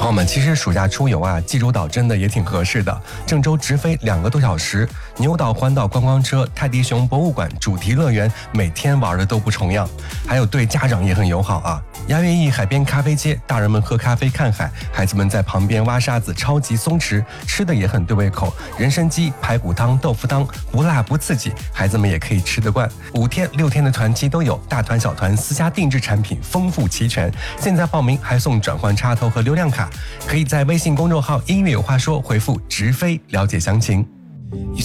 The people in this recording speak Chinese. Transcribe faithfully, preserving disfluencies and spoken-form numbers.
朋友们，其实暑假出游啊，济州岛真的也挺合适的。郑州直飞两个多小时，牛岛环岛观光车、泰迪熊博物馆、主题乐园，每天玩的都不重样。还有对家长也很友好啊。雅悦意海边咖啡街，大人们喝咖啡看海，孩子们在旁边挖沙子，超级松弛，吃的也很对胃口。人参鸡、排骨汤、豆腐汤，不辣不刺激，孩子们也可以吃得惯。五天六天的团期都有，大团小团私家定制产品丰富齐全。现在报名还送转换插头和流量卡，可以在微信公众号“音乐有话说”回复“直飞”了解详情。